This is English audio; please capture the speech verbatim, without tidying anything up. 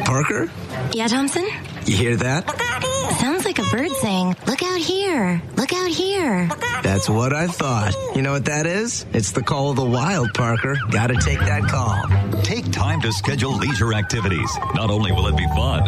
Parker? Yeah, Thompson? You hear that? Sounds like a bird saying, look out here, look out here. That's what I thought. You know what that is? It's the call of the wild, Parker. Gotta take that call. Take time to schedule leisure activities. Not only will it be fun,